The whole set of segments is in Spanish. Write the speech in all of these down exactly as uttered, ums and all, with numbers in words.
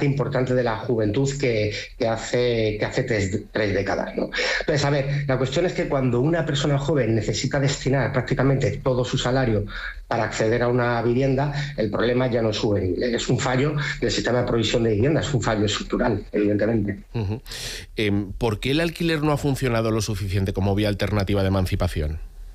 parte importante de la juventud que, que hace, que hace tres, tres décadas, ¿no? Entonces, a ver, la cuestión es que cuando una persona joven necesita destinar prácticamente todo su salario para acceder a una vivienda, el problema ya no es juvenil, es un fallo del sistema de provisión de vivienda, es un fallo estructural, evidentemente. Uh-huh. Eh, ¿Por qué el alquiler no ha funcionado lo suficiente como vía alternativa de emancipación?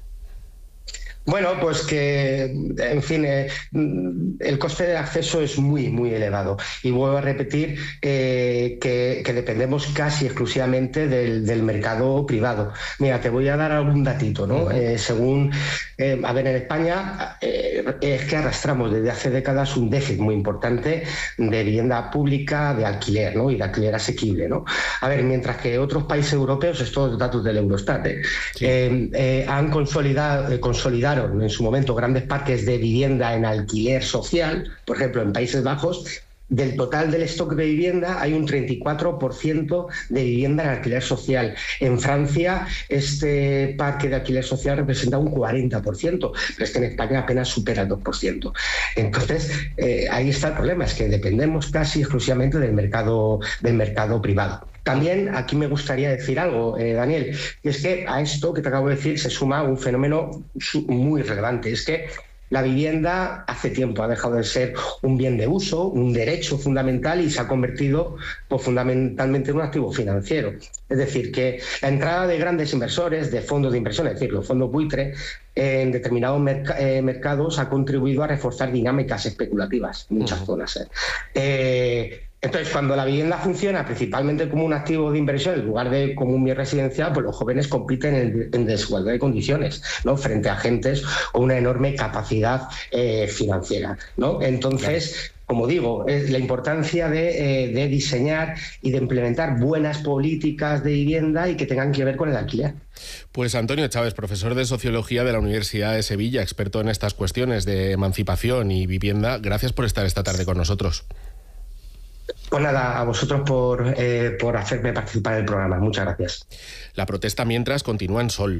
Bueno, pues que, en fin, eh, el coste de acceso es muy, muy elevado. Y vuelvo a repetir eh, que, que dependemos casi exclusivamente del, del mercado privado. Mira, te voy a dar algún datito, ¿no? Eh, según, eh, a ver, en España eh, es que arrastramos desde hace décadas un déficit muy importante de vivienda pública, de alquiler, ¿no? Y de alquiler asequible, ¿no? A ver, mientras que otros países europeos, estos datos del Eurostat, ¿eh? Sí. eh, eh, han consolidado, eh, consolidado en su momento grandes parques de vivienda en alquiler social, por ejemplo, en Países Bajos. Del total del stock de vivienda hay un treinta y cuatro por ciento de vivienda en alquiler social. En Francia este parque de alquiler social representa un cuarenta por ciento, pero es que en España apenas supera el dos por ciento. Entonces, eh, ahí está el problema, es que dependemos casi exclusivamente del mercado, del mercado privado. También aquí me gustaría decir algo, eh, Daniel, y es que a esto que te acabo de decir se suma un fenómeno muy relevante, es que la vivienda hace tiempo ha dejado de ser un bien de uso, un derecho fundamental, y se ha convertido pues, fundamentalmente en un activo financiero. Es decir, que la entrada de grandes inversores, de fondos de inversión, es decir, los fondos buitre, en determinados merc- eh, mercados ha contribuido a reforzar dinámicas especulativas en muchas uh-huh. zonas. ¿eh? Eh, Entonces, cuando la vivienda funciona principalmente como un activo de inversión en lugar de como un bien residencial, pues los jóvenes compiten en, en desigualdad de condiciones, ¿no? Frente a agentes con una enorme capacidad eh, financiera, ¿no? Entonces, como digo, es la importancia de, eh, de diseñar y de implementar buenas políticas de vivienda y que tengan que ver con el alquiler. Pues Antonio Chávez, profesor de Sociología de la Universidad de Sevilla, experto en estas cuestiones de emancipación y vivienda, gracias por estar esta tarde con nosotros. Pues nada, a vosotros por, eh, por hacerme participar en el programa. Muchas gracias. La protesta, mientras, continúa en Sol.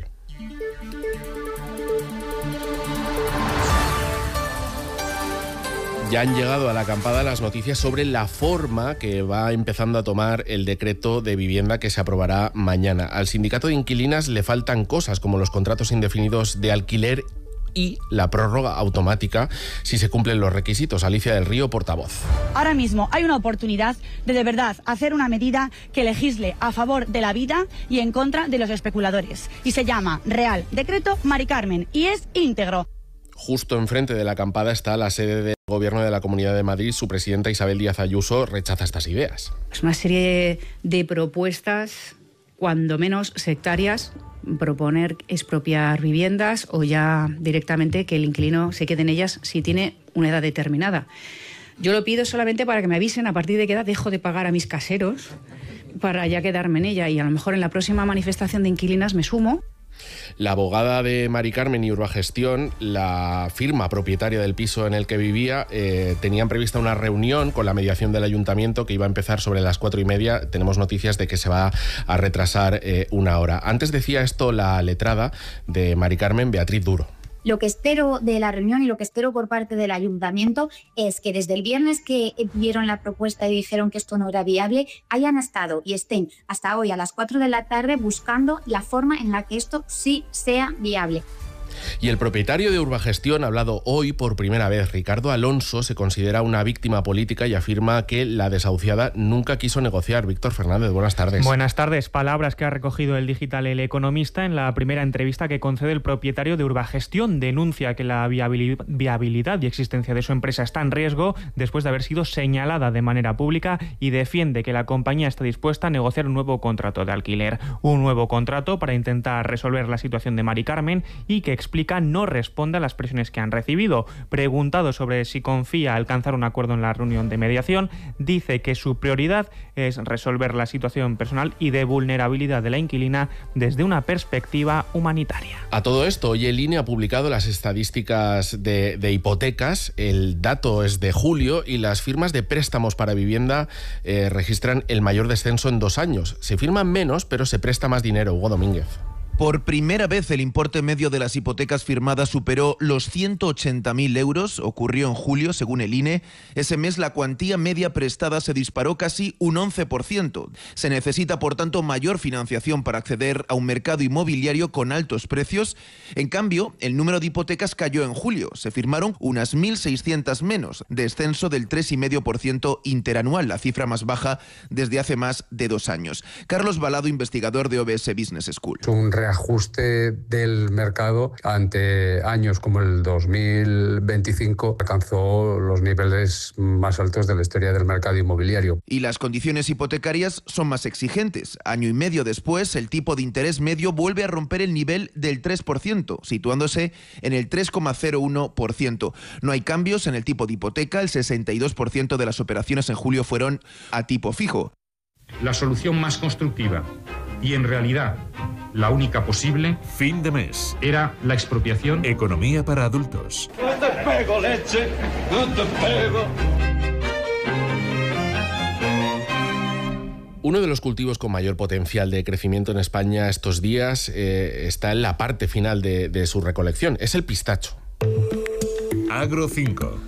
Ya han llegado a la acampada las noticias sobre la forma que va empezando a tomar el decreto de vivienda que se aprobará mañana. Al sindicato de inquilinas le faltan cosas como los contratos indefinidos de alquiler y la prórroga automática si se cumplen los requisitos. Alicia del Río, portavoz. Ahora mismo hay una oportunidad de de verdad hacer una medida que legisle a favor de la vida y en contra de los especuladores. Y se llama Real Decreto Mari Carmen y es íntegro. Justo enfrente de la acampada está la sede del Gobierno de la Comunidad de Madrid. Su presidenta Isabel Díaz Ayuso rechaza estas ideas. Es una serie de propuestas, cuando menos sectarias, proponer expropiar viviendas o ya directamente que el inquilino se quede en ellas si tiene una edad determinada. Yo lo pido solamente para que me avisen a partir de qué edad dejo de pagar a mis caseros para ya quedarme en ella, y a lo mejor en la próxima manifestación de inquilinas me sumo. La abogada de Mari Carmen y Urbagestión, la firma propietaria del piso en el que vivía, eh, tenían prevista una reunión con la mediación del ayuntamiento que iba a empezar sobre las cuatro y media. Tenemos noticias de que se va a retrasar eh, una hora. Antes decía esto la letrada de Mari Carmen, Beatriz Duro. Lo que espero de la reunión y lo que espero por parte del ayuntamiento es que desde el viernes que vieron la propuesta y dijeron que esto no era viable, hayan estado y estén hasta hoy a las cuatro de la tarde buscando la forma en la que esto sí sea viable. Y el propietario de Urbagestión ha hablado hoy por primera vez. Ricardo Alonso se considera una víctima política y afirma que la desahuciada nunca quiso negociar. Víctor Fernández, buenas tardes. Buenas tardes. Palabras que ha recogido el digital El Economista en la primera entrevista que concede el propietario de Urbagestión. Denuncia que la viabilidad y existencia de su empresa está en riesgo después de haber sido señalada de manera pública, y defiende que la compañía está dispuesta a negociar un nuevo contrato de alquiler. Un nuevo contrato para intentar resolver la situación de Mari Carmen, y que explica no responde a las presiones que han recibido. Preguntado sobre si confía alcanzar un acuerdo en la reunión de mediación, dice que su prioridad es resolver la situación personal y de vulnerabilidad de la inquilina desde una perspectiva humanitaria. A todo esto, hoy el I N E ha publicado las estadísticas de, de hipotecas. El dato es de julio y las firmas de préstamos para vivienda eh, registran el mayor descenso en dos años. Se firman menos, pero se presta más dinero. Hugo Domínguez. Por primera vez el importe medio de las hipotecas firmadas superó los ciento ochenta mil euros. Ocurrió en julio, según el I N E. Ese mes la cuantía media prestada se disparó casi un once por ciento. Se necesita, por tanto, mayor financiación para acceder a un mercado inmobiliario con altos precios. En cambio, el número de hipotecas cayó en julio. Se firmaron unas mil seiscientas menos, descenso del tres coma cinco por ciento interanual, la cifra más baja desde hace más de dos años. Carlos Balado, investigador de O B S Business School. Un reajuste del mercado ante años como el dos mil veinticinco alcanzó los niveles más altos de la historia del mercado inmobiliario. Y las condiciones hipotecarias son más exigentes. Año y medio después, el tipo de interés medio vuelve a romper el nivel del tres por ciento, situándose en el tres coma cero uno por ciento. No hay cambios en el tipo de hipoteca. El sesenta y dos por ciento de las operaciones en julio fueron a tipo fijo. La solución más constructiva y en realidad la única posible, fin de mes, era la expropiación. Economía para adultos. No te pego, leche, no te pego. Uno de los cultivos con mayor potencial de crecimiento en España estos días eh, está en la parte final de, de su recolección. Es el pistacho. Agro cinco.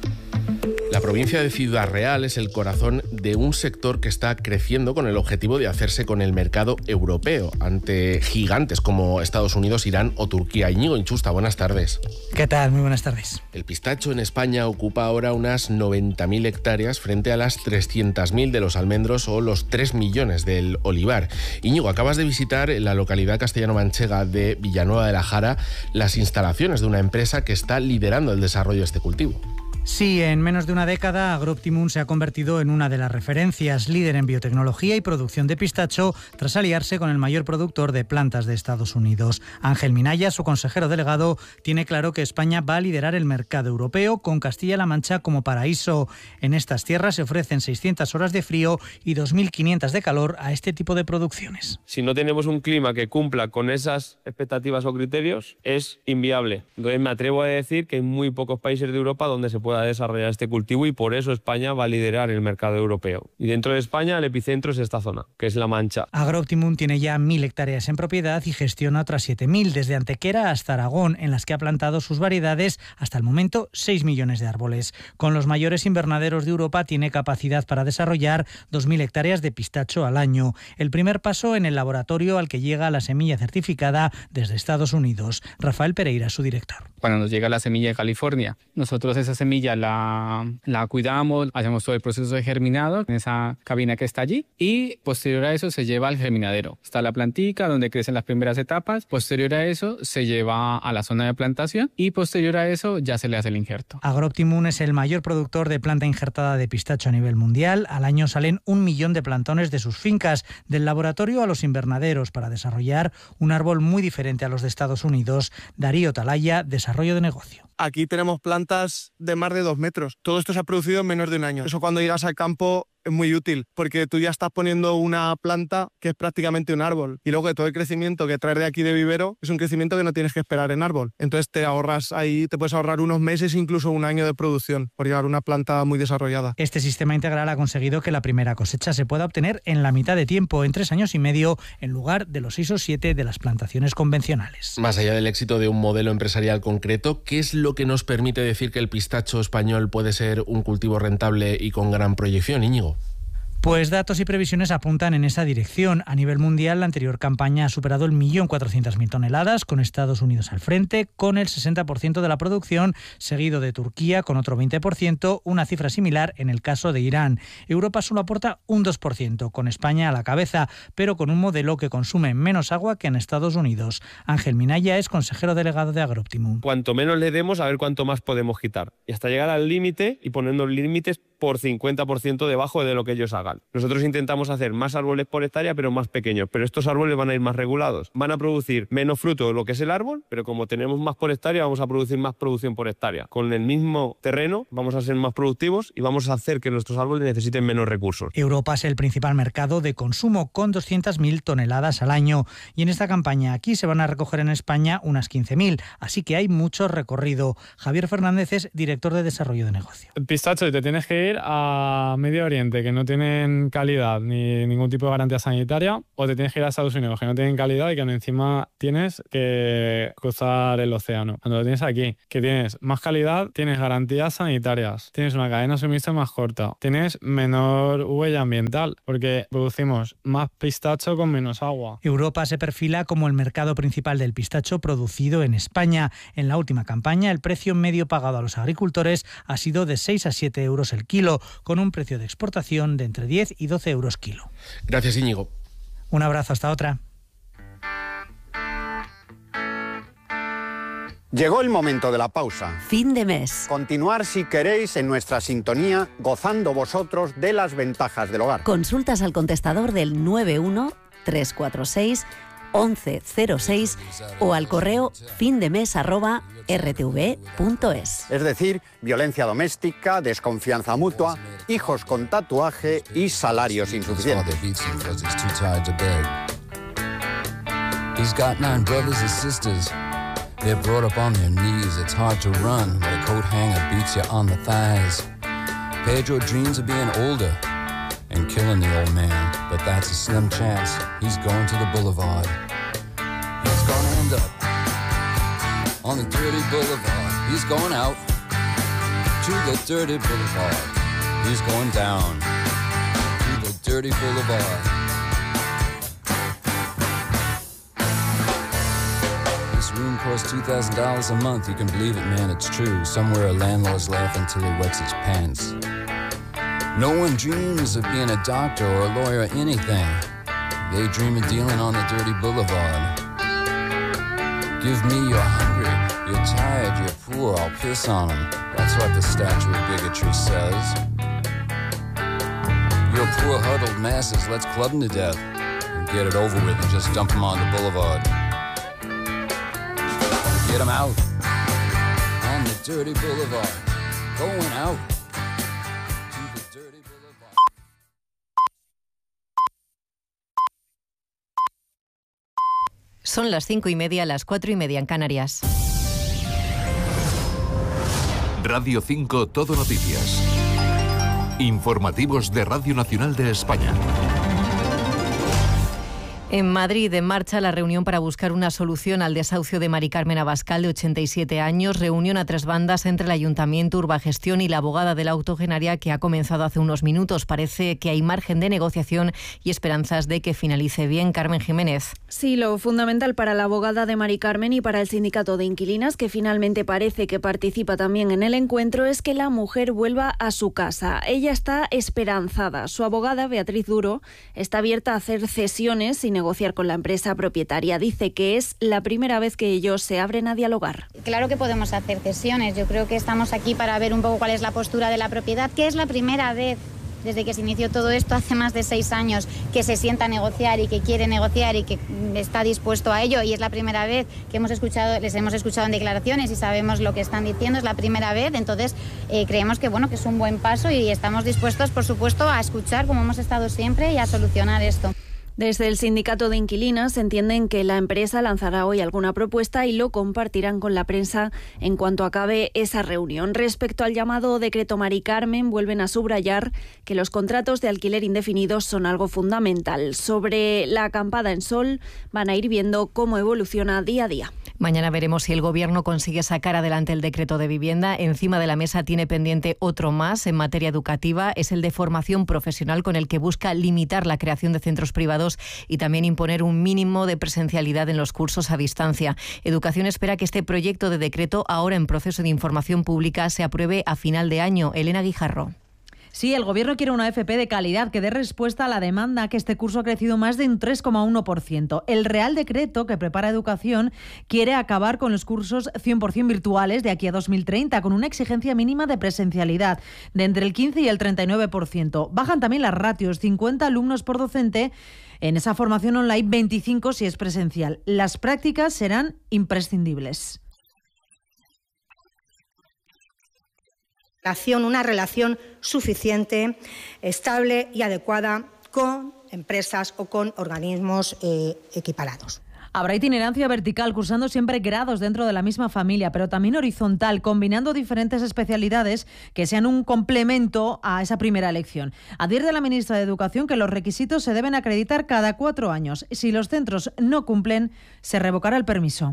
La provincia de Ciudad Real es el corazón de un sector que está creciendo con el objetivo de hacerse con el mercado europeo ante gigantes como Estados Unidos, Irán o Turquía. Íñigo Inchusta, buenas tardes. ¿Qué tal? Muy buenas tardes. El pistacho en España ocupa ahora unas noventa mil hectáreas frente a las trescientas mil de los almendros o los tres millones del olivar. Íñigo, acabas de visitar en la localidad castellano-manchega de Villanueva de la Jara las instalaciones de una empresa que está liderando el desarrollo de este cultivo. Sí, en menos de una década, Agroptimum se ha convertido en una de las referencias, líder en biotecnología y producción de pistacho, tras aliarse con el mayor productor de plantas de Estados Unidos. Ángel Minaya, su consejero delegado, tiene claro que España va a liderar el mercado europeo, con Castilla-La Mancha como paraíso. En estas tierras se ofrecen seiscientas horas de frío y dos mil quinientas de calor a este tipo de producciones. Si no tenemos un clima que cumpla con esas expectativas o criterios, es inviable. Entonces me atrevo a decir que hay muy pocos países de Europa donde se pueda a desarrollar este cultivo y por eso España va a liderar el mercado europeo. Y dentro de España el epicentro es esta zona, que es La Mancha. Agroptimum tiene ya mil hectáreas en propiedad y gestiona otras siete mil, desde Antequera hasta Aragón, en las que ha plantado sus variedades, hasta el momento seis millones de árboles. Con los mayores invernaderos de Europa tiene capacidad para desarrollar dos mil hectáreas de pistacho al año. El primer paso en el laboratorio al que llega la semilla certificada desde Estados Unidos. Rafael Pereira, su director. Cuando nos llega la semilla de California, nosotros esa semilla la, la cuidamos, hacemos todo el proceso de germinado en esa cabina que está allí y posterior a eso se lleva al germinadero. Está la plantica donde crecen las primeras etapas, posterior a eso se lleva a la zona de plantación y posterior a eso ya se le hace el injerto. Agroptimum es el mayor productor de planta injertada de pistacho a nivel mundial. Al año salen un millón de plantones de sus fincas, del laboratorio a los invernaderos, para desarrollar un árbol muy diferente a los de Estados Unidos. Darío Talaya, desarrollo de negocio. Aquí tenemos plantas de más de dos metros. Todo esto se ha producido en menos de un año. Eso cuando llegas al campo es muy útil, porque tú ya estás poniendo una planta que es prácticamente un árbol. Y luego de todo el crecimiento que traes de aquí de vivero es un crecimiento que no tienes que esperar en árbol. Entonces te ahorras ahí, te puedes ahorrar unos meses, incluso un año de producción, por llevar una planta muy desarrollada. Este sistema integral ha conseguido que la primera cosecha se pueda obtener en la mitad de tiempo, en tres años y medio, en lugar de los seis o siete de las plantaciones convencionales. Más allá del éxito de un modelo empresarial concreto, ¿qué es lo que nos permite decir que el pistacho español puede ser un cultivo rentable y con gran proyección, Íñigo? Pues datos y previsiones apuntan en esa dirección. A nivel mundial, la anterior campaña ha superado el millón cuatrocientas mil toneladas, con Estados Unidos al frente, con el sesenta por ciento de la producción, seguido de Turquía con otro veinte por ciento, una cifra similar en el caso de Irán. Europa solo aporta un dos por ciento, con España a la cabeza, pero con un modelo que consume menos agua que en Estados Unidos. Ángel Minaya es consejero delegado de Agroptimum. Cuanto menos le demos, a ver cuánto más podemos quitar. Y hasta llegar al límite y poniendo límites por cincuenta por ciento debajo de lo que ellos hagan. Nosotros intentamos hacer más árboles por hectárea, pero más pequeños. Pero estos árboles van a ir más regulados. Van a producir menos fruto de lo que es el árbol, pero como tenemos más por hectárea, vamos a producir más producción por hectárea. Con el mismo terreno vamos a ser más productivos y vamos a hacer que nuestros árboles necesiten menos recursos. Europa es el principal mercado de consumo, con doscientas mil toneladas al año. Y en esta campaña aquí se van a recoger en España unas quince mil. Así que hay mucho recorrido. Javier Fernández es director de desarrollo de negocio. El pistacho te tienes que ir a Medio Oriente, que no tienen calidad ni ningún tipo de garantía sanitaria, o te tienes que ir a Estados Unidos, que no tienen calidad y que encima tienes que cruzar el océano. Cuando lo tienes aquí, que tienes más calidad, tienes garantías sanitarias, tienes una cadena de suministro más corta, tienes menor huella ambiental, porque producimos más pistacho con menos agua. Europa se perfila como el mercado principal del pistacho producido en España. En la última campaña, el precio medio pagado a los agricultores ha sido de seis a siete euros el kilo, con un precio de exportación de entre diez y doce euros kilo. Gracias, Íñigo. Un abrazo, hasta otra. Llegó el momento de la pausa. Fin de mes. Continuar si queréis en nuestra sintonía, gozando vosotros de las ventajas del hogar. Consultas al contestador del nueve uno tres cuatro seis once cero seis o al correo findemes arroba r t v punto es. Es decir, violencia doméstica, desconfianza mutua, hijos con tatuaje y salarios insuficientes. They're brought up on their knees. It's hard to run when a coat hanger beats you on the thighs. Pedro dreams of being older and killing the old man, but that's a slim chance. He's going to the boulevard. He's gonna end up on the dirty boulevard. He's going out to the dirty boulevard. He's going down to the dirty boulevard. Room costs two thousand dollars a month. You can believe it, man, it's true. Somewhere a landlord's laughing till he wets his pants. No one dreams of being a doctor or a lawyer or anything. They dream of dealing on the dirty boulevard. Give me you're hungry, you're tired, you're poor, I'll piss on them. That's what the statue of bigotry says. You're poor huddled masses, let's club them to death and get it over with and just dump them on the boulevard. Get them out on the dirty boulevard. Going out to the dirty boulevard. Son las cinco y media, las cuatro y media en Canarias. Radio cinco Todo Noticias. Informativos de Radio Nacional de España. En Madrid, en marcha la reunión para buscar una solución al desahucio de Mari Carmen Abascal, de ochenta y siete años. Reunión a tres bandas entre el Ayuntamiento, Urbagestión y la abogada de la octogenaria, que ha comenzado hace unos minutos. Parece que hay margen de negociación y esperanzas de que finalice bien. Carmen Jiménez. Sí, lo fundamental para la abogada de Mari Carmen y para el sindicato de inquilinas, que finalmente parece que participa también en el encuentro, es que la mujer vuelva a su casa. Ella está esperanzada. Su abogada, Beatriz Duro, está abierta a hacer cesiones sin negociar con la empresa propietaria. Dice que es la primera vez que ellos se abren a dialogar. Claro que podemos hacer cesiones. Yo creo que estamos aquí para ver un poco cuál es la postura de la propiedad, que es la primera vez desde que se inició todo esto hace más de seis años que se sienta a negociar y que quiere negociar y que está dispuesto a ello, y es la primera vez que hemos escuchado, les hemos escuchado en declaraciones y sabemos lo que están diciendo, es la primera vez. Entonces eh, creemos que bueno que es un buen paso y estamos dispuestos, por supuesto, a escuchar, como hemos estado siempre, y a solucionar esto. Desde el sindicato de inquilinas entienden que la empresa lanzará hoy alguna propuesta y lo compartirán con la prensa en cuanto acabe esa reunión. Respecto al llamado decreto Mari Carmen, vuelven a subrayar que los contratos de alquiler indefinidos son algo fundamental. Sobre la acampada en Sol, van a ir viendo cómo evoluciona día a día. Mañana veremos si el Gobierno consigue sacar adelante el decreto de vivienda. Encima de la mesa tiene pendiente otro más en materia educativa. Es el de formación profesional, con el que busca limitar la creación de centros privados y también imponer un mínimo de presencialidad en los cursos a distancia. Educación espera que este proyecto de decreto, ahora en proceso de información pública, se apruebe a final de año. Elena Guijarro. Sí, el Gobierno quiere una F P de calidad que dé respuesta a la demanda, que este curso ha crecido más de un tres coma uno por ciento. El Real Decreto que prepara Educación quiere acabar con los cursos cien por ciento virtuales de aquí a dos mil treinta, con una exigencia mínima de presencialidad de entre el quince y el treinta y nueve por ciento. Bajan también las ratios, cincuenta alumnos por docente en esa formación online, veinticinco si es presencial. Las prácticas serán imprescindibles. Una relación suficiente, estable y adecuada con empresas o con organismos eh, equiparados. Habrá itinerancia vertical, cursando siempre grados dentro de la misma familia, pero también horizontal, combinando diferentes especialidades que sean un complemento a esa primera elección. Advierte la ministra de Educación que los requisitos se deben acreditar cada cuatro años. Si los centros no cumplen, se revocará el permiso.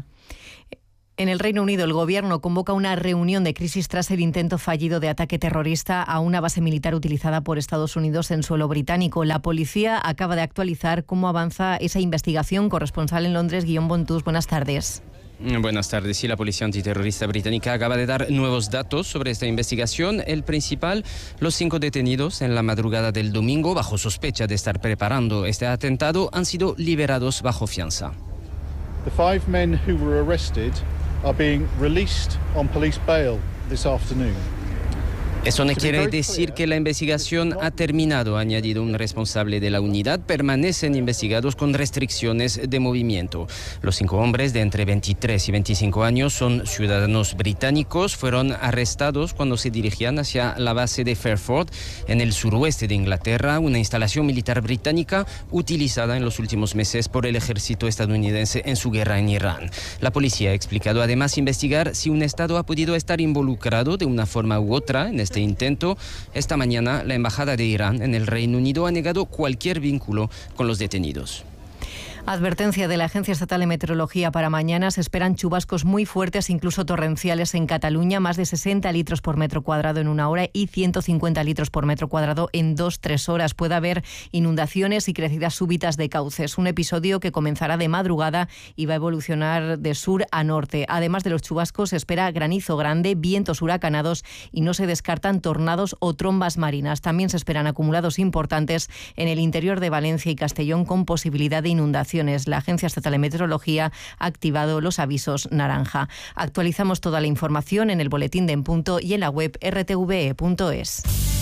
En el Reino Unido, el Gobierno convoca una reunión de crisis tras el intento fallido de ataque terrorista a una base militar utilizada por Estados Unidos en suelo británico. La policía acaba de actualizar cómo avanza esa investigación. Corresponsal en Londres, Guillaume Bontus, buenas tardes. Buenas tardes. Sí, la Policía Antiterrorista Británica acaba de dar nuevos datos sobre esta investigación. El principal, los cinco detenidos en la madrugada del domingo, bajo sospecha de estar preparando este atentado, han sido liberados bajo fianza. The five men who were arrested are being released on police bail this afternoon. Eso no quiere decir que la investigación ha terminado, ha añadido un responsable de la unidad. Permanecen investigados con restricciones de movimiento. Los cinco hombres de entre veintitrés y veinticinco años son ciudadanos británicos. Fueron arrestados cuando se dirigían hacia la base de Fairford, en el suroeste de Inglaterra, una instalación militar británica utilizada en los últimos meses por el ejército estadounidense en su guerra en Irán. La policía ha explicado además investigar si un Estado ha podido estar involucrado de una forma u otra en este intento. Esta mañana, la Embajada de Irán en el Reino Unido ha negado cualquier vínculo con los detenidos. Advertencia de la Agencia Estatal de Meteorología para mañana. Se esperan chubascos muy fuertes, incluso torrenciales en Cataluña, más de sesenta litros por metro cuadrado en una hora y ciento cincuenta litros por metro cuadrado en dos, tres horas. Puede haber inundaciones y crecidas súbitas de cauces. Un episodio que comenzará de madrugada y va a evolucionar de sur a norte. Además de los chubascos, se espera granizo grande, vientos huracanados y no se descartan tornados o trombas marinas. También se esperan acumulados importantes en el interior de Valencia y Castellón con posibilidad de inundación. La Agencia Estatal de Meteorología ha activado los avisos naranja. Actualizamos toda la información en el boletín de En Punto y en la web r t v e punto es.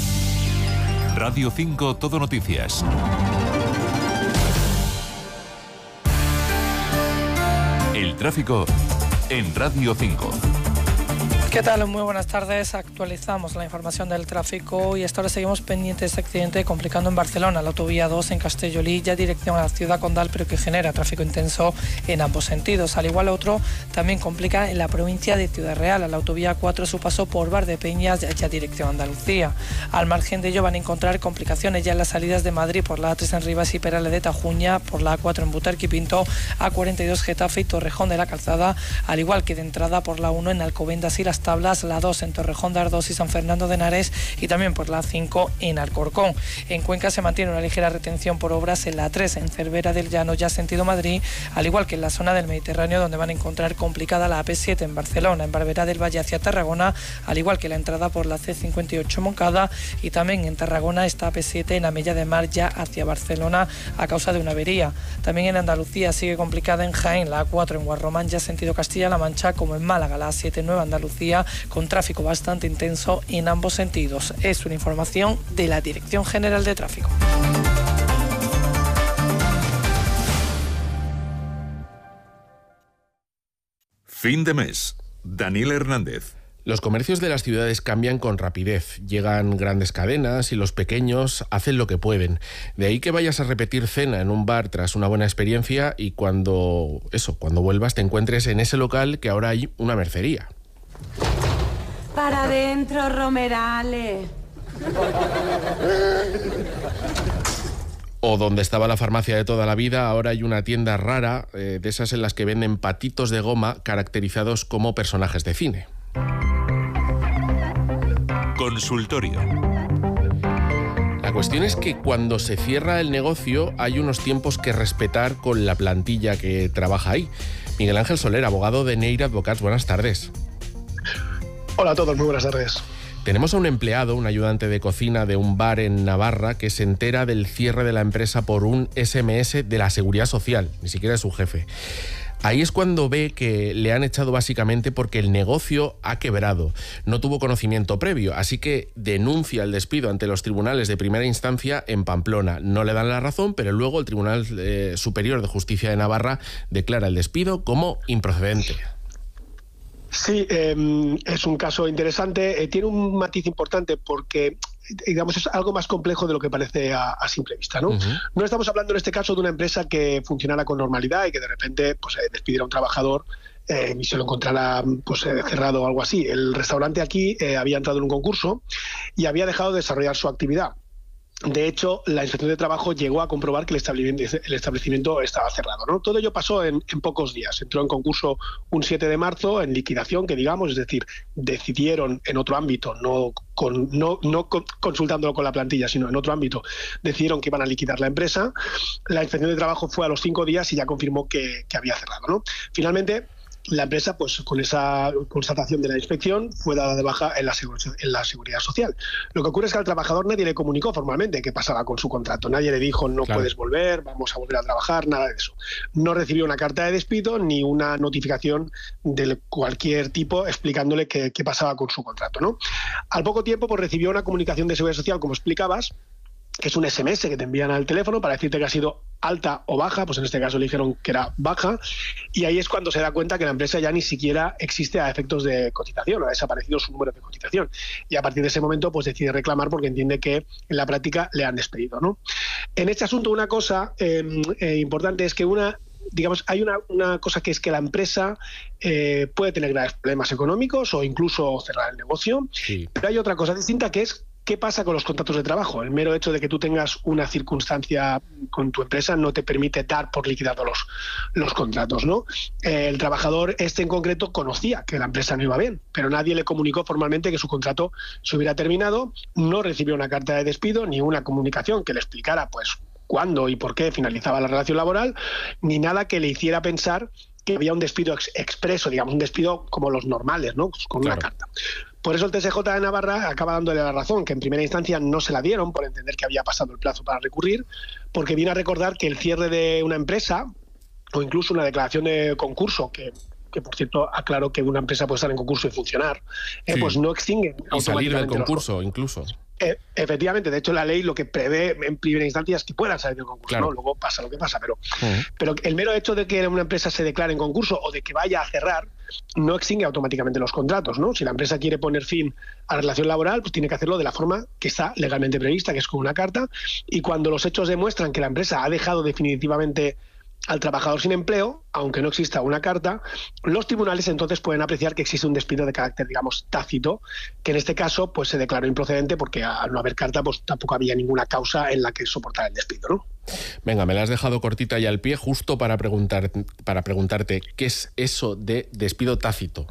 Radio cinco Todo Noticias. El tráfico en Radio cinco. ¿Qué tal? Muy buenas tardes. Actualizamos la información del tráfico y hasta ahora seguimos pendientes de este accidente complicando en Barcelona, la autovía dos en Castellolí, ya dirección a la ciudad condal, pero que genera tráfico intenso en ambos sentidos. Al igual otro también complica en la provincia de Ciudad Real, a la autovía cuatro su paso por Valdepeñas, ya dirección a Andalucía. Al margen de ello van a encontrar complicaciones ya en las salidas de Madrid por la A tres en Rivas y Perales de Tajuña, por la A cuatro en Butarque y Pinto, A cuarenta y dos Getafe y Torrejón de la Calzada, al igual que de entrada por la uno en Alcobendas y Las Tablas, la dos en Torrejón de Ardoz y San Fernando de Henares y también por la cinco en Alcorcón. En Cuenca se mantiene una ligera retención por obras en la tres en Cervera del Llano, ya sentido Madrid, al igual que en la zona del Mediterráneo, donde van a encontrar complicada la A P siete en Barcelona, en Barberá del Valle hacia Tarragona, al igual que la entrada por la C cincuenta y ocho Moncada, y también en Tarragona esta A P siete en Amella de Mar, ya hacia Barcelona, a causa de una avería. También en Andalucía sigue complicada en Jaén, la A cuatro en Guarromán, ya sentido Castilla-La Mancha, como en Málaga, la A siete Nueva Andalucía, con tráfico bastante intenso en ambos sentidos. Es una información de la Dirección General de Tráfico. Fin de mes. Daniel Hernández. Los comercios de las ciudades cambian con rapidez. Llegan grandes cadenas y los pequeños hacen lo que pueden. De ahí que vayas a repetir cena en un bar tras una buena experiencia y cuando eso, cuando vuelvas te encuentres en ese local que ahora hay una mercería. Para adentro, Romerales. O donde estaba la farmacia de toda la vida, ahora hay una tienda rara, eh, de esas en las que venden patitos de goma caracterizados como personajes de cine. Consultorio. La cuestión es que cuando se cierra el negocio hay unos tiempos que respetar con la plantilla que trabaja ahí. Miguel Ángel Soler, abogado de Neira Advocats, buenas tardes. Hola a todos, muy buenas tardes. Tenemos a un empleado, un ayudante de cocina de un bar en Navarra, que se entera del cierre de la empresa por un ese eme ese de la Seguridad Social, ni siquiera es su jefe. Ahí es cuando ve que le han echado básicamente porque el negocio ha quebrado. No tuvo conocimiento previo, así que denuncia el despido ante los tribunales de primera instancia en Pamplona. No le dan la razón, pero luego el Tribunal eh, Superior de Justicia de Navarra declara el despido como improcedente. Sí, eh, es un caso interesante. Eh, tiene un matiz importante porque, digamos, es algo más complejo de lo que parece a, a simple vista, ¿no? Uh-huh. No estamos hablando en este caso de una empresa que funcionara con normalidad y que de repente pues, eh, despidiera a un trabajador eh, y se lo encontrara pues, eh, cerrado o algo así. El restaurante aquí eh, había entrado en un concurso y había dejado de desarrollar su actividad. De hecho, la Inspección de Trabajo llegó a comprobar que el establecimiento, el establecimiento estaba cerrado, ¿no? Todo ello pasó en, en pocos días. Entró en concurso un siete de marzo, en liquidación, que digamos, es decir, decidieron en otro ámbito, no, con, no, no con, consultándolo con la plantilla, sino en otro ámbito, decidieron que iban a liquidar la empresa. La Inspección de Trabajo fue a los cinco días y ya confirmó que, que había cerrado, ¿no? Finalmente, la empresa, pues con esa constatación de la inspección, fue dada de baja en la, en la seguridad social. Lo que ocurre es que al trabajador nadie le comunicó formalmente qué pasaba con su contrato. Nadie le dijo, no claro. puedes volver, vamos a volver a trabajar, nada de eso. No recibió una carta de despido ni una notificación de cualquier tipo explicándole qué, qué pasaba con su contrato, ¿no? Al poco tiempo, pues recibió una comunicación de seguridad social, como explicabas, que es un ese eme ese que te envían al teléfono para decirte que ha sido alta o baja, pues en este caso le dijeron que era baja, y ahí es cuando se da cuenta que la empresa ya ni siquiera existe a efectos de cotización, ha desaparecido su número de cotización, y a partir de ese momento pues decide reclamar porque entiende que en la práctica le han despedido, ¿no? En este asunto una cosa eh, eh, importante es que una digamos, hay una, una cosa que es que la empresa eh, puede tener graves problemas económicos o incluso cerrar el negocio, sí. Pero hay otra cosa distinta que es ¿qué pasa con los contratos de trabajo? El mero hecho de que tú tengas una circunstancia con tu empresa no te permite dar por liquidado los, los contratos, ¿no? Eh, el trabajador este en concreto conocía que la empresa no iba bien, pero nadie le comunicó formalmente que su contrato se hubiera terminado, no recibió una carta de despido ni una comunicación que le explicara pues cuándo y por qué finalizaba la relación laboral, ni nada que le hiciera pensar que había un despido ex expreso, digamos, un despido como los normales, ¿no? Con claro. una carta. Por eso el T S J de Navarra acaba dándole la razón, que en primera instancia no se la dieron por entender que había pasado el plazo para recurrir, porque viene a recordar que el cierre de una empresa o incluso una declaración de concurso, que, que por cierto aclaro que una empresa puede estar en concurso y funcionar, eh, sí. pues no extingue y salir del concurso los... incluso. Eh, efectivamente, de hecho la ley lo que prevé en primera instancia es que puedan salir del concurso, claro. ¿no? Luego pasa lo que pasa, pero, uh-huh. pero el mero hecho de que una empresa se declare en concurso o de que vaya a cerrar no extingue automáticamente los contratos, ¿no? Si la empresa quiere poner fin a la relación laboral, pues tiene que hacerlo de la forma que está legalmente prevista, que es con una carta, y cuando los hechos demuestran que la empresa ha dejado definitivamente al trabajador sin empleo, aunque no exista una carta, los tribunales entonces pueden apreciar que existe un despido de carácter, digamos, tácito, que en este caso pues se declaró improcedente porque al no haber carta pues tampoco había ninguna causa en la que soportar el despido, ¿no? Venga, me la has dejado cortita y al pie justo para preguntar, para preguntarte ¿qué es eso de despido tácito?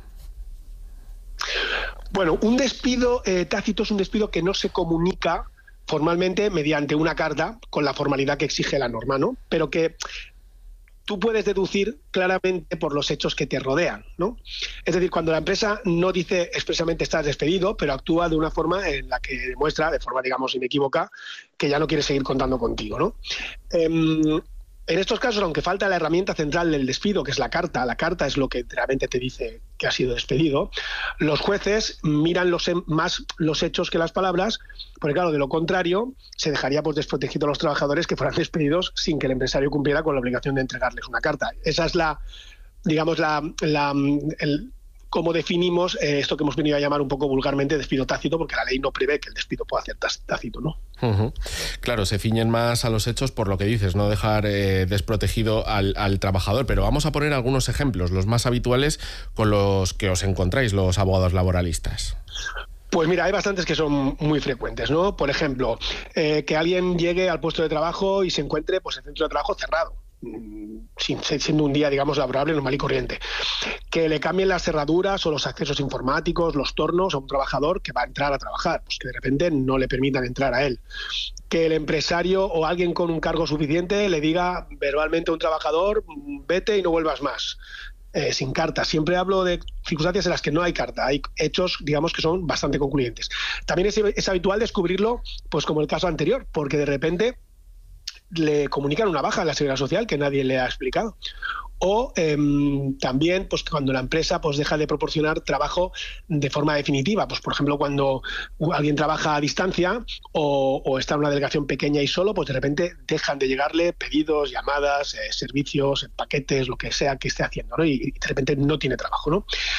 Bueno, un despido eh, tácito es un despido que no se comunica formalmente mediante una carta con la formalidad que exige la norma, ¿no? Pero que tú puedes deducir claramente por los hechos que te rodean, ¿no? Es decir, cuando la empresa no dice expresamente estás despedido, pero actúa de una forma en la que demuestra, de forma, digamos, inequívoca, que ya no quiere seguir contando contigo, ¿no? Eh, en estos casos, aunque falta la herramienta central del despido, que es la carta, la carta es lo que realmente te dice que has sido despedido, los jueces miran los, más los hechos que las palabras, porque claro, de lo contrario, se dejaría pues desprotegido a los trabajadores que fueran despedidos sin que el empresario cumpliera con la obligación de entregarles una carta. Esa es la, digamos, la, la el, cómo definimos eh, esto que hemos venido a llamar un poco vulgarmente despido tácito, porque la ley no prevé que el despido pueda ser tácito, ¿no? Uh-huh. Claro, se ciñen más a los hechos por lo que dices, no dejar eh, desprotegido al, al trabajador, pero vamos a poner algunos ejemplos, los más habituales con los que os encontráis los abogados laboralistas. Pues mira, hay bastantes que son muy frecuentes, ¿no? Por ejemplo, eh, que alguien llegue al puesto de trabajo y se encuentre pues, el centro de trabajo cerrado, siendo un día, digamos, laborable, normal y corriente. Que le cambien las cerraduras o los accesos informáticos, los tornos a un trabajador que va a entrar a trabajar, pues que de repente no le permitan entrar a él. Que el empresario o alguien con un cargo suficiente le diga verbalmente a un trabajador, vete y no vuelvas más. Eh, sin carta. Siempre hablo de circunstancias en las que no hay carta, hay hechos, digamos, que son bastante concluyentes. También es, es habitual descubrirlo, pues como el caso anterior, porque de repente le comunican una baja en la Seguridad Social que nadie le ha explicado. O eh, también pues cuando la empresa pues deja de proporcionar trabajo de forma definitiva, pues por ejemplo cuando alguien trabaja a distancia o, o está en una delegación pequeña y solo, pues de repente dejan de llegarle pedidos, llamadas, eh, servicios, paquetes, lo que sea que esté haciendo, ¿no? Y, y de repente no tiene trabajo, ¿no?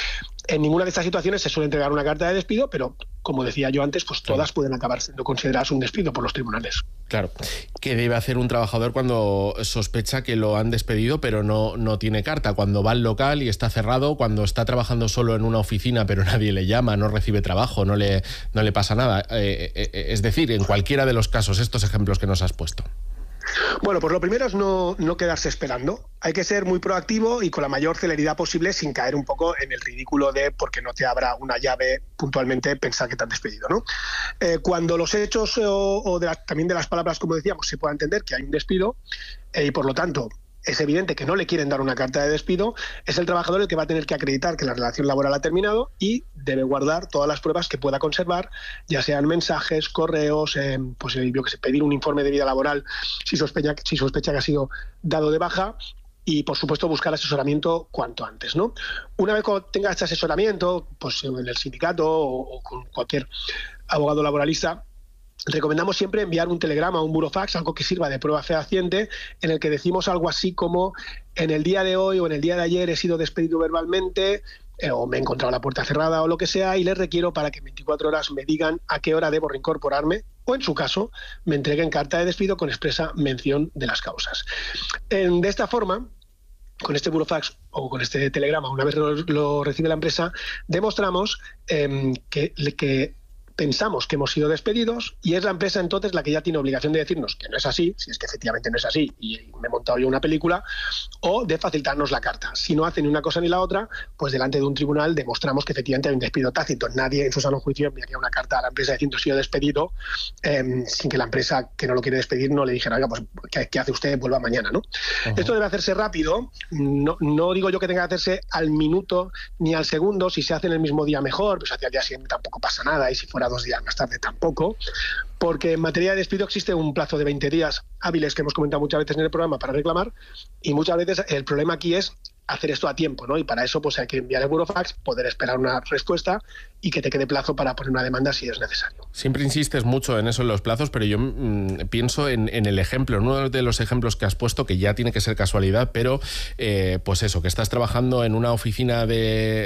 En ninguna de estas situaciones se suele entregar una carta de despido, pero como decía yo antes, pues todas pueden acabar siendo consideradas un despido por los tribunales. Claro. ¿Qué debe hacer un trabajador cuando sospecha que lo han despedido pero no, no tiene carta? Cuando va al local y está cerrado, cuando está trabajando solo en una oficina pero nadie le llama, no recibe trabajo, no le, no le pasa nada. Eh, eh, es decir, en cualquiera de los casos, estos ejemplos que nos has puesto. Bueno, pues lo primero es no, no quedarse esperando. Hay que ser muy proactivo y con la mayor celeridad posible, sin caer un poco en el ridículo de porque no te abra una llave puntualmente pensar que te han despedido, ¿no? Eh, cuando los hechos o, o de la, también de las palabras, como decíamos, se pueda entender que hay un despido eh, y por lo tanto es evidente que no le quieren dar una carta de despido, es el trabajador el que va a tener que acreditar que la relación laboral ha terminado y debe guardar todas las pruebas que pueda conservar, ya sean mensajes, correos, eh, pues yo que sé, pedir un informe de vida laboral si sospecha, si sospecha que ha sido dado de baja y, por supuesto, buscar asesoramiento cuanto antes, ¿no? Una vez que tenga este asesoramiento, pues en el sindicato o, o con cualquier abogado laboralista, recomendamos siempre enviar un telegrama o un burofax, algo que sirva de prueba fehaciente, en el que decimos algo así como: en el día de hoy o en el día de ayer he sido despedido verbalmente, eh, o me he encontrado la puerta cerrada o lo que sea, y les requiero para que en veinticuatro horas me digan a qué hora debo reincorporarme, o en su caso, me entreguen carta de despido con expresa mención de las causas. Eh, de esta forma, con este burofax o con este telegrama, una vez lo, lo recibe la empresa, demostramos eh, que, que pensamos que hemos sido despedidos y es la empresa entonces la que ya tiene obligación de decirnos que no es así, si es que efectivamente no es así y me he montado yo una película, o de facilitarnos la carta. Si no hace ni una cosa ni la otra, pues delante de un tribunal demostramos que efectivamente hay un despido tácito. Nadie en su sano juicio enviaría una carta a la empresa diciendo sido despedido eh, sin que la empresa que no lo quiere despedir no le dijera, oiga, pues ¿qué, qué hace usted? Vuelva mañana, ¿no? Uh-huh. Esto debe hacerse rápido, no, no digo yo que tenga que hacerse al minuto ni al segundo. Si se hace en el mismo día mejor, pues hacia el día siguiente tampoco pasa nada, y si fuera dos días más tarde tampoco, porque en materia de despido existe un plazo de veinte días hábiles que hemos comentado muchas veces en el programa para reclamar, y muchas veces el problema aquí es hacer esto a tiempo, ¿no? Y para eso pues hay que enviar el burofax, poder esperar una respuesta y que te quede plazo para poner una demanda si es necesario. Siempre insistes mucho en eso, en los plazos, pero yo mmm, pienso en, en el ejemplo, en uno de los ejemplos que has puesto, que ya tiene que ser casualidad, pero eh, pues eso, que estás trabajando en una oficina de,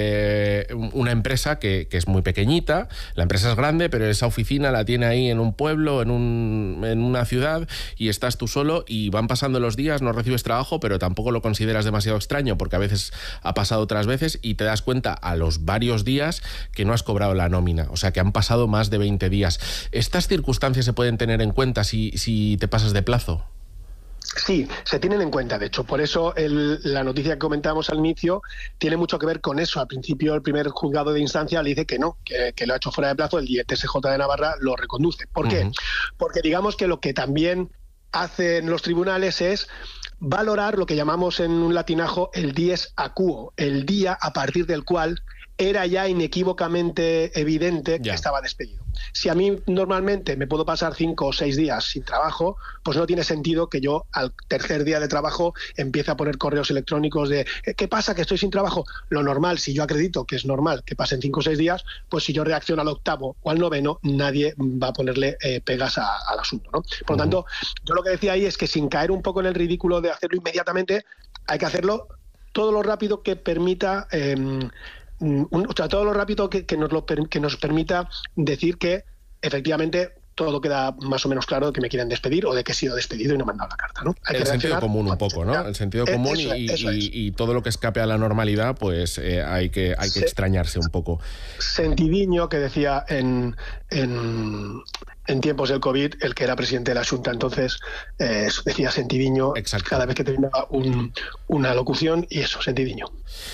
de una empresa que, que es muy pequeñita, la empresa es grande, pero esa oficina la tiene ahí en un pueblo, en, un, en una ciudad, y estás tú solo y van pasando los días, no recibes trabajo, pero tampoco lo consideras demasiado extraño, porque a veces ha pasado otras veces y te das cuenta a los varios días que no has cobrado la nómina, o sea que han pasado más de veinte días. ¿Estas circunstancias se pueden tener en cuenta si, si te pasas de plazo? Sí, se tienen en cuenta, de hecho. Por eso el, la noticia que comentábamos al inicio tiene mucho que ver con eso. Al principio el primer juzgado de instancia le dice que no, que, que lo ha hecho fuera de plazo, el T S J de Navarra lo reconduce. ¿Por qué? Uh-huh. Porque digamos que lo que también hacen los tribunales es valorar lo que llamamos en un latinajo el dies a quo, el día a partir del cual era ya inequívocamente evidente que ya estaba despedido. Si a mí normalmente me puedo pasar cinco o seis días sin trabajo, pues no tiene sentido que yo al tercer día de trabajo empiece a poner correos electrónicos de ¿qué pasa? Que estoy sin trabajo. Lo normal, si yo acredito que es normal que pasen cinco o seis días, pues si yo reacciono al octavo o al noveno, nadie va a ponerle eh, pegas a, al asunto, ¿no? Por lo uh-huh. tanto, yo lo que decía ahí es que sin caer un poco en el ridículo de hacerlo inmediatamente, hay que hacerlo todo lo rápido que permita... Eh, Un, o sea, todo lo rápido que, que, nos lo, que nos permita decir que efectivamente todo queda más o menos claro de que me quieren despedir o de que he sido despedido y no me han dado la carta, ¿no? Hay el que sentido común un poco, ¿no? El sentido común eso, y, eso y, y todo lo que escape a la normalidad, pues eh, hay que hay que Se, extrañarse un poco. Sentidiño, que decía en, en, en tiempos del COVID, el que era presidente de la Xunta entonces, eh, decía sentidiño Exacto. cada vez que terminaba un, una locución, y eso, sentidiño.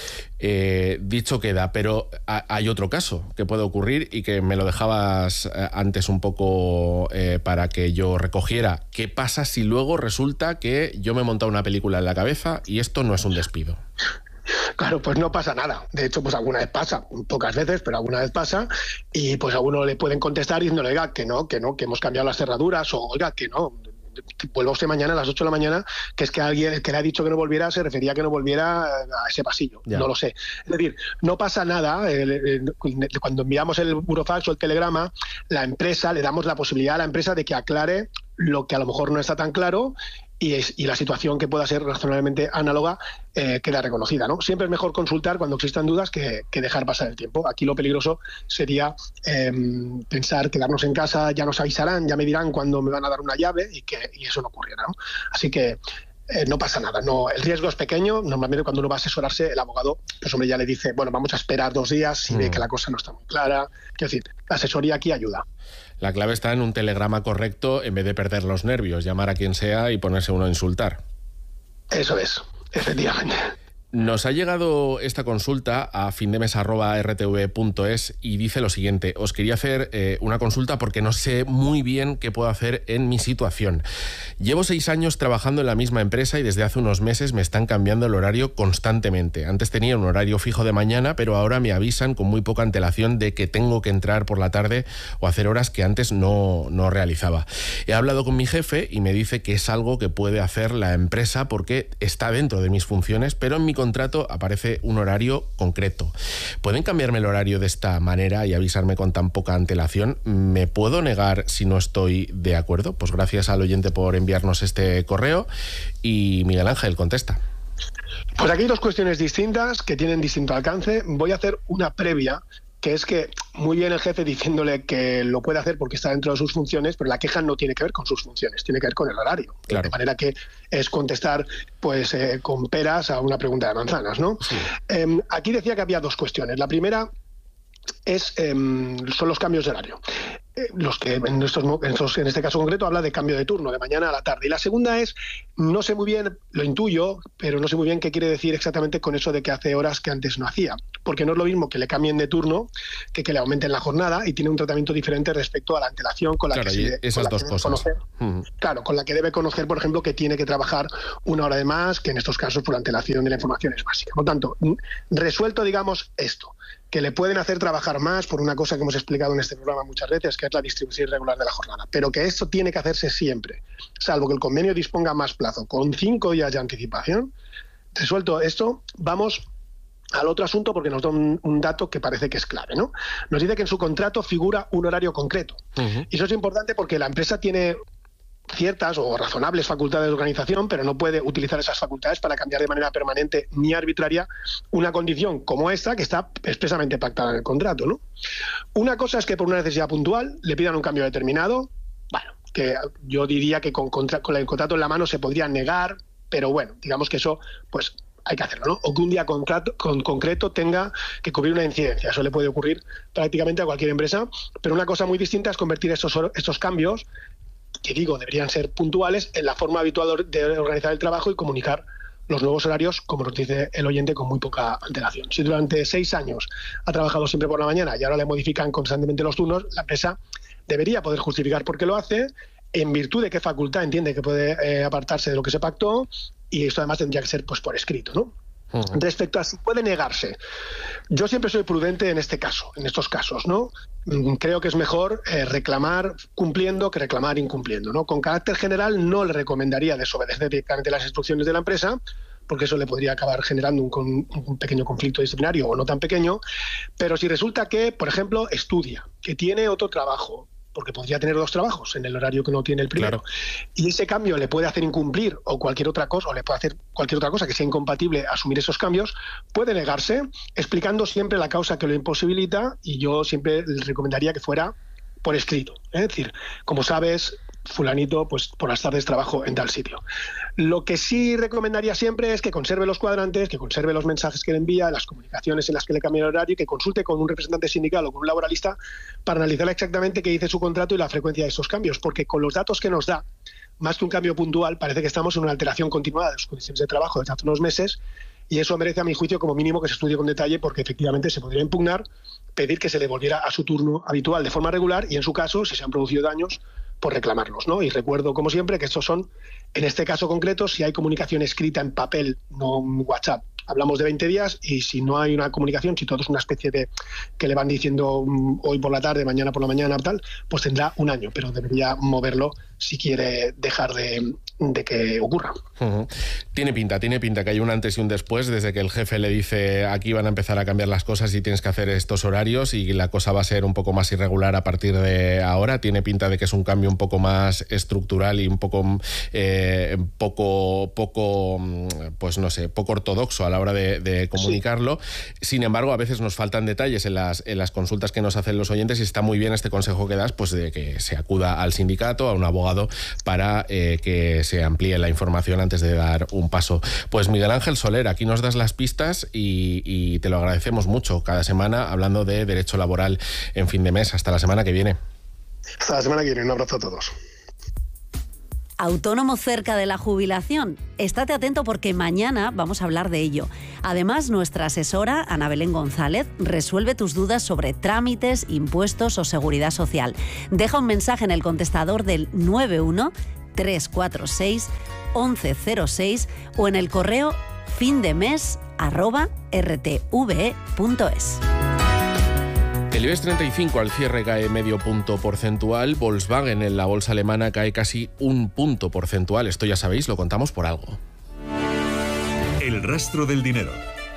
Eh, dicho queda, pero hay otro caso que puede ocurrir y que me lo dejabas antes un poco eh, para que yo recogiera. ¿Qué pasa si luego resulta que yo me he montado una película en la cabeza y esto no es un despido? Claro, pues no pasa nada. De hecho, pues alguna vez pasa, pocas veces, pero alguna vez pasa, y pues a uno le pueden contestar diciéndole, oiga, que no, que no, que hemos cambiado las cerraduras, o oiga, que no, vuelva usted mañana a las ocho de la mañana, que es que alguien el que le ha dicho que no volviera se refería a que no volviera a ese pasillo. Ya. No lo sé. Es decir, no pasa nada. Eh, cuando enviamos el burofax o el telegrama, la empresa, le damos la posibilidad a la empresa de que aclare lo que a lo mejor no está tan claro, y, es, y la situación que pueda ser razonablemente análoga eh, queda reconocida, ¿no? Siempre es mejor consultar cuando existan dudas que, que dejar pasar el tiempo. Aquí lo peligroso sería eh, pensar, quedarnos en casa, ya nos avisarán, ya me dirán cuándo me van a dar una llave y que y eso no ocurriera, ¿no? Así que Eh, no pasa nada, no, el riesgo es pequeño. Normalmente cuando uno va a asesorarse, el abogado, pues hombre, ya le dice, bueno, vamos a esperar dos días si mm. ve que la cosa no está muy clara. Quiero decir, la asesoría aquí ayuda. La clave está en un telegrama correcto en vez de perder los nervios, llamar a quien sea y ponerse uno a insultar. Eso es, efectivamente. Nos ha llegado esta consulta a findemes arroba r t v punto es y dice lo siguiente: os quería hacer eh, una consulta porque no sé muy bien qué puedo hacer en mi situación. Llevo seis años trabajando en la misma empresa y desde hace unos meses me están cambiando el horario constantemente. Antes tenía un horario fijo de mañana, pero ahora me avisan con muy poca antelación de que tengo que entrar por la tarde o hacer horas que antes no, no realizaba. He hablado con mi jefe y me dice que es algo que puede hacer la empresa porque está dentro de mis funciones, pero en mi contrato aparece un horario concreto. ¿Pueden cambiarme el horario de esta manera y avisarme con tan poca antelación? ¿Me puedo negar si no estoy de acuerdo? Pues gracias al oyente por enviarnos este correo y Miguel Ángel contesta. Pues aquí hay dos cuestiones distintas que tienen distinto alcance. Voy a hacer una previa, que es que muy bien el jefe diciéndole que lo puede hacer porque está dentro de sus funciones, pero la queja no tiene que ver con sus funciones, tiene que ver con el horario. Claro. De manera que es contestar pues eh, con peras a una pregunta de manzanas, ¿no? Sí. Eh, aquí decía que había dos cuestiones. La primera es eh, son los cambios de horario. Eh, los que en, estos, en, estos, en este caso concreto habla de cambio de turno, de mañana a la tarde. Y la segunda es, no sé muy bien, lo intuyo, pero no sé muy bien qué quiere decir exactamente con eso de que hace horas que antes no hacía. Porque no es lo mismo que le cambien de turno que que le aumenten la jornada, y tiene un tratamiento diferente respecto a la antelación con la claro, que se esas con la dos que cosas. Conocer. Uh-huh. Claro, con la que debe conocer, por ejemplo, que tiene que trabajar una hora de más, que en estos casos por la antelación de la información es básica. Por lo tanto, resuelto, digamos, esto, que le pueden hacer trabajar más por una cosa que hemos explicado en este programa muchas veces, que es la distribución irregular de la jornada, pero que esto tiene que hacerse siempre, salvo que el convenio disponga más plazo, con cinco días de anticipación. Resuelto esto, vamos al otro asunto, porque nos da un, un dato que parece que es clave, ¿no? Nos dice que en su contrato figura un horario concreto. Uh-huh. Y eso es importante porque la empresa tiene ciertas o razonables facultades de organización, pero no puede utilizar esas facultades para cambiar de manera permanente ni arbitraria una condición como esta, que está expresamente pactada en el contrato, ¿no? Una cosa es que por una necesidad puntual le pidan un cambio determinado, bueno, que yo diría que con, contra, con el contrato en la mano se podría negar, pero bueno, digamos que eso, pues hay que hacerlo, ¿no? O que un día contrato, con concreto tenga que cubrir una incidencia. Eso le puede ocurrir prácticamente a cualquier empresa, pero una cosa muy distinta es convertir estos, estos cambios, que digo, deberían ser puntuales, en la forma habitual de organizar el trabajo y comunicar los nuevos horarios, como nos dice el oyente, con muy poca antelación. Si durante seis años ha trabajado siempre por la mañana y ahora le modifican constantemente los turnos, la empresa debería poder justificar por qué lo hace, en virtud de qué facultad entiende que puede eh, apartarse de lo que se pactó, y esto además tendría que ser pues por escrito, ¿no? Uh-huh. Respecto a si puede negarse, yo siempre soy prudente en este caso, en estos casos, ¿no? Creo que es mejor eh, reclamar cumpliendo que reclamar incumpliendo, ¿no? Con carácter general no le recomendaría desobedecer directamente las instrucciones de la empresa, porque eso le podría acabar generando un, un pequeño conflicto disciplinario o no tan pequeño, pero si resulta que, por ejemplo, estudia, que tiene otro trabajo, porque podría tener dos trabajos en el horario que no tiene el primero, claro, y ese cambio le puede hacer incumplir o cualquier otra cosa, o le puede hacer cualquier otra cosa que sea incompatible asumir esos cambios, puede negarse, explicando siempre la causa que lo imposibilita, y yo siempre le recomendaría que fuera por escrito. Es decir, como sabes, fulanito, pues por las tardes trabajo en tal sitio. Lo que sí recomendaría siempre es que conserve los cuadrantes, que conserve los mensajes que le envía, las comunicaciones en las que le cambia el horario, y que consulte con un representante sindical o con un laboralista para analizar exactamente qué dice su contrato y la frecuencia de esos cambios, porque con los datos que nos da, más que un cambio puntual, parece que estamos en una alteración continuada de las condiciones de trabajo desde hace unos meses, y eso merece, a mi juicio, como mínimo que se estudie con detalle, porque efectivamente se podría impugnar, pedir que se le volviera a su turno habitual de forma regular, y en su caso, si se han producido daños, por reclamarlos, ¿no? Y recuerdo, como siempre, que estos son, en este caso concreto, si hay comunicación escrita en papel, no en WhatsApp, hablamos de veinte días, y si no hay una comunicación, si todo es una especie de que le van diciendo um, hoy por la tarde, mañana por la mañana, tal, pues tendrá un año, pero debería moverlo si quiere dejar de, de que ocurra. Uh-huh. Tiene pinta, tiene pinta que hay un antes y un después, desde que el jefe le dice aquí van a empezar a cambiar las cosas y tienes que hacer estos horarios y la cosa va a ser un poco más irregular a partir de ahora. Tiene pinta de que es un cambio un poco más estructural y un poco, eh, poco, poco, pues no sé, poco ortodoxo a la hora de, de comunicarlo. Sí. Sin embargo, a veces nos faltan detalles en las, en las consultas que nos hacen los oyentes y está muy bien este consejo que das, pues de que se acuda al sindicato, a un abogado, para eh, que se amplíe la información antes de dar un paso. Pues Miguel Ángel Soler, aquí nos das las pistas y, y te lo agradecemos mucho cada semana hablando de derecho laboral en Fin de Mes. Hasta la semana que viene. Hasta la semana que viene. Un abrazo a todos. ¿Autónomo cerca de la jubilación? Estate atento porque mañana vamos a hablar de ello. Además, nuestra asesora, Ana Belén González, resuelve tus dudas sobre trámites, impuestos o seguridad social. Deja un mensaje en el contestador del nueve uno tres cuatro seis once cero seis o en el correo findemes arroba r t v e punto es. El IBEX treinta y cinco al cierre cae medio punto porcentual. Volkswagen en la bolsa alemana cae casi un punto porcentual. Esto ya sabéis, lo contamos por algo. El rastro del dinero.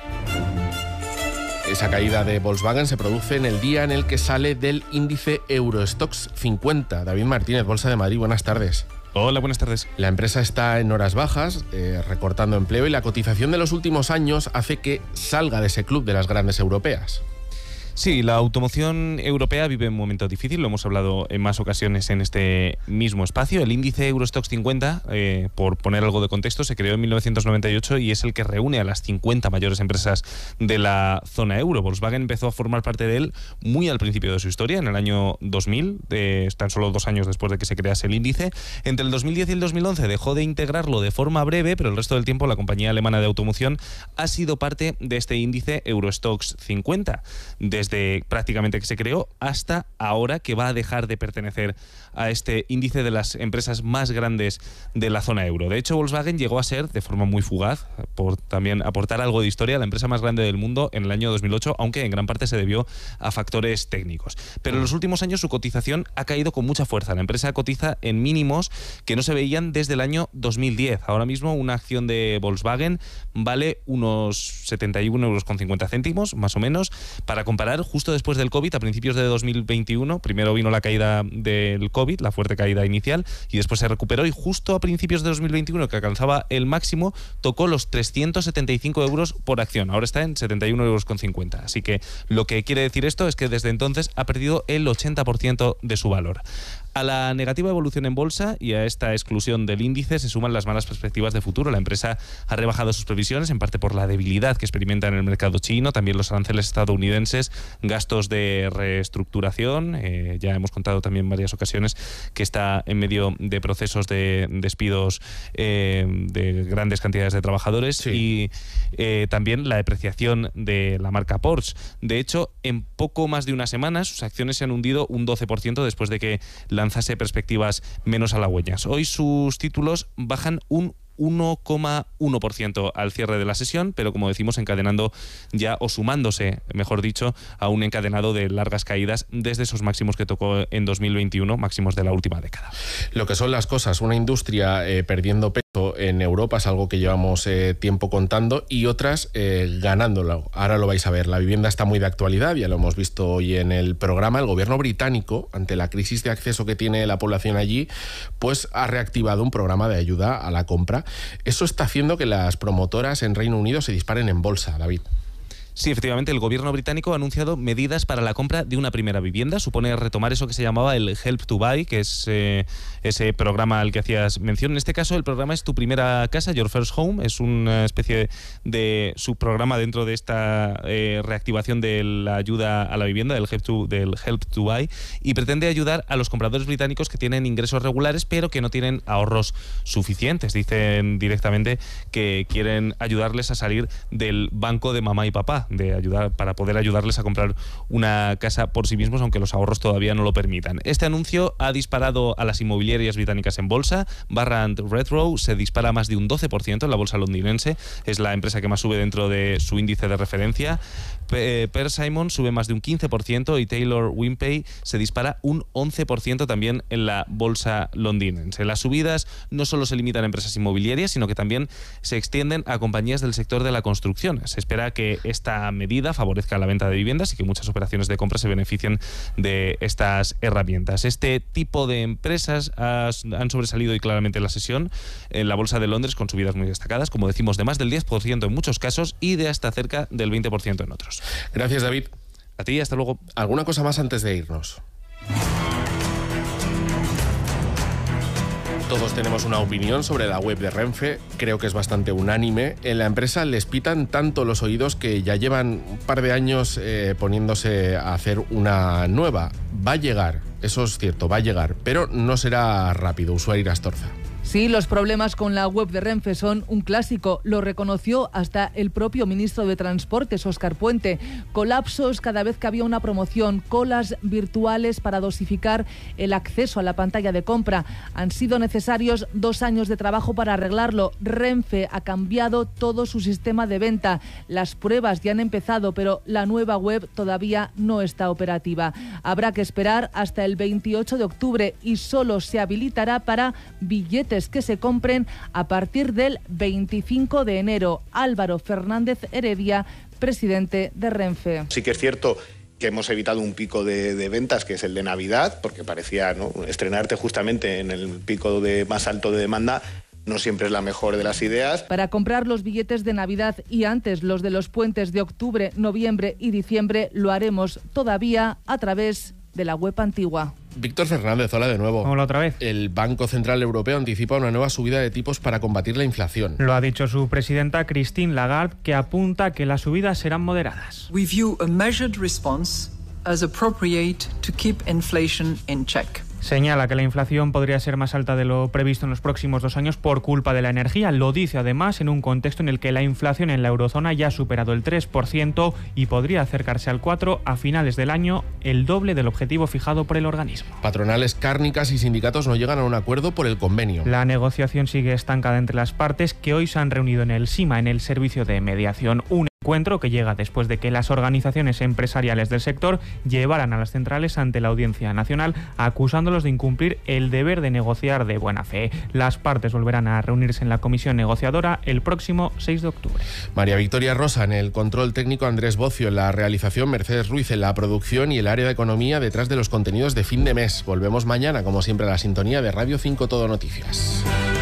Esa caída de Volkswagen se produce en el día en el que sale del índice Eurostoxx cincuenta. David Martínez, Bolsa de Madrid, buenas tardes. Hola, buenas tardes. La empresa está en horas bajas, eh, recortando empleo, y la cotización de los últimos años hace que salga de ese club de las grandes europeas. Sí, la automoción europea vive un momento difícil, lo hemos hablado en más ocasiones en este mismo espacio. El índice Eurostoxx cincuenta, eh, por poner algo de contexto, se creó en mil novecientos noventa y ocho y es el que reúne a las cincuenta mayores empresas de la zona euro. Volkswagen empezó a formar parte de él muy al principio de su historia, en el año dos mil, eh, tan solo dos años después de que se crease el índice. Entre el dos mil diez y el dos mil once dejó de integrarlo de forma breve, pero el resto del tiempo la compañía alemana de automoción ha sido parte de este índice Eurostoxx cincuenta. Desde Desde prácticamente que se creó hasta ahora, que va a dejar de pertenecer a este índice de las empresas más grandes de la zona euro. De hecho, Volkswagen llegó a ser, de forma muy fugaz, por también aportar algo de historia, la empresa más grande del mundo en el año dos mil ocho, aunque en gran parte se debió a factores técnicos. Pero en los últimos años su cotización ha caído con mucha fuerza. La empresa cotiza en mínimos que no se veían desde el año dos mil diez. Ahora mismo una acción de Volkswagen vale unos setenta y uno euros con cincuenta céntimos, más o menos. Para comparar, justo después del COVID, a principios de dos mil veintiuno, primero vino la caída del COVID, la fuerte caída inicial, y después se recuperó, y justo a principios de dos mil veintiuno, que alcanzaba el máximo, tocó los trescientos setenta y cinco euros por acción. Ahora está en setenta y uno euros con cincuenta. Así que lo que quiere decir esto es que desde entonces ha perdido el ochenta por ciento de su valor. A la negativa evolución en bolsa y a esta exclusión del índice se suman las malas perspectivas de futuro. La empresa ha rebajado sus previsiones, en parte por la debilidad que experimenta en el mercado chino, también los aranceles estadounidenses, gastos de reestructuración. Eh, ya hemos contado también en varias ocasiones que está en medio de procesos de despidos eh, de grandes cantidades de trabajadores, sí. Y eh, también la depreciación de la marca Porsche. De hecho, en poco más de una semana sus acciones se han hundido un doce por ciento después de que la lanzase perspectivas menos halagüeñas. Hoy sus títulos bajan un uno coma uno por ciento al cierre de la sesión, pero como decimos, encadenando ya, o sumándose, mejor dicho, a un encadenado de largas caídas desde esos máximos que tocó en dos mil veintiuno, máximos de la última década. Lo que son las cosas, una industria eh, perdiendo peso en Europa es algo que llevamos eh, tiempo contando, y otras eh, ganándolo. Ahora lo vais a ver, la vivienda está muy de actualidad, ya lo hemos visto hoy en el programa. El gobierno británico, ante la crisis de acceso que tiene la población allí, pues ha reactivado un programa de ayuda a la compra. Eso está haciendo que las promotoras en Reino Unido se disparen en bolsa, David. Sí, efectivamente, el gobierno británico ha anunciado medidas para la compra de una primera vivienda. Supone retomar eso que se llamaba el Help to Buy, que es eh, ese programa al que hacías mención. En este caso, el programa es Tu Primera Casa, Your First Home. Es una especie de subprograma dentro de esta eh, reactivación de la ayuda a la vivienda, del Help to, del Help to Buy, y pretende ayudar a los compradores británicos que tienen ingresos regulares, pero que no tienen ahorros suficientes. Dicen directamente que quieren ayudarles a salir del banco de mamá y papá. ayuda, de ayudar para poder ayudarles a comprar una casa por sí mismos, aunque los ahorros todavía no lo permitan. Este anuncio ha disparado a las inmobiliarias británicas en bolsa. Barrand Redrow se dispara más de un doce por ciento en la bolsa londinense, es la empresa que más sube dentro de su índice de referencia. Per Simon sube más de un quince por ciento y Taylor Wimpey se dispara un once por ciento también en la bolsa londinense. Las subidas no solo se limitan a empresas inmobiliarias, sino que también se extienden a compañías del sector de la construcción. Se espera que esta medida favorezca la venta de viviendas y que muchas operaciones de compra se beneficien de estas herramientas. Este tipo de empresas han sobresalido y claramente en la sesión en la bolsa de Londres, con subidas muy destacadas, como decimos, de más del diez por ciento en muchos casos y de hasta cerca del veinte por ciento en otros. Gracias, David. A ti, hasta luego. ¿Alguna cosa más antes de irnos? Todos tenemos una opinión sobre la web de Renfe, creo que es bastante unánime. En la empresa les pitan tanto los oídos que ya llevan un par de años eh, poniéndose a hacer una nueva. Va a llegar, eso es cierto, va a llegar, pero no será rápido. Usuario Astorza. Sí, los problemas con la web de Renfe son un clásico. Lo reconoció hasta el propio ministro de Transportes, Óscar Puente. Colapsos cada vez que había una promoción, colas virtuales para dosificar el acceso a la pantalla de compra. Han sido necesarios dos años de trabajo para arreglarlo. Renfe ha cambiado todo su sistema de venta. Las pruebas ya han empezado, pero la nueva web todavía no está operativa. Habrá que esperar hasta el veintiocho de octubre y solo se habilitará para billetes que se compren a partir del veinticinco de enero. Álvaro Fernández Heredia, presidente de Renfe. Sí que es cierto que hemos evitado un pico de, de ventas, que es el de Navidad, porque parecía, ¿no?, estrenarte justamente en el pico de más alto de demanda no siempre es la mejor de las ideas. Para comprar los billetes de Navidad y antes los de los puentes de octubre, noviembre y diciembre lo haremos todavía a través de la web antigua. Víctor Fernández, hola de nuevo. Hola otra vez. El Banco Central Europeo anticipa una nueva subida de tipos para combatir la inflación. Lo ha dicho su presidenta Christine Lagarde, que apunta que las subidas serán moderadas. We view a measured response as appropriate to keep inflation in check. Señala que la inflación podría ser más alta de lo previsto en los próximos dos años por culpa de la energía. Lo dice además en un contexto en el que la inflación en la eurozona ya ha superado el tres por ciento y podría acercarse al cuatro por ciento a finales del año, el doble del objetivo fijado por el organismo. Patronales, cárnicas y sindicatos no llegan a un acuerdo por el convenio. La negociación sigue estancada entre las partes, que hoy se han reunido en el SIMA, en el Servicio de Mediación. Un encuentro que llega después de que las organizaciones empresariales del sector llevaran a las centrales ante la Audiencia Nacional acusándolos de incumplir el deber de negociar de buena fe. Las partes volverán a reunirse en la comisión negociadora el próximo seis de octubre. María Victoria Rosa en el control técnico, Andrés Bocio en la realización, Mercedes Ruiz en la producción y el área de economía detrás de los contenidos de fin de mes. Volvemos mañana, como siempre, a la sintonía de Radio cinco Todo Noticias.